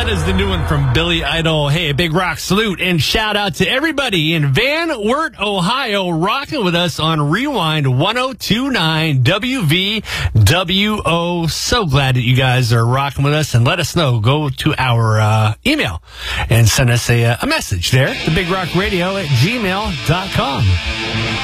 That is the new one from Billy Idol. Hey, a big rock salute and shout out to everybody in Van Wert, Ohio, rocking with us on Rewind 1029 WVWO. So glad that you guys are rocking with us, and let us know. Go to our email and send us a message there, thebigRockRadio@gmail.com.